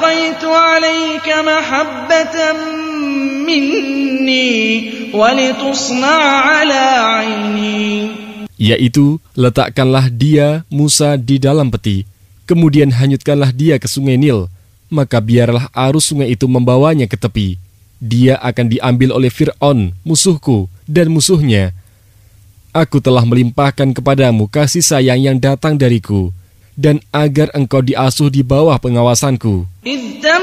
ألقيت عليك محبة مني ولتصنع على عيني. Yaitu, letakkanlah dia, Musa, di dalam peti, kemudian hanyutkanlah dia ke sungai Nil, maka biarlah arus sungai itu membawanya ke tepi. Dia akan diambil oleh Fir'aun, musuhku, dan musuhnya. Aku telah melimpahkan kepadamu kasih sayang yang datang dariku, dan agar engkau diasuh di bawah pengawasanku.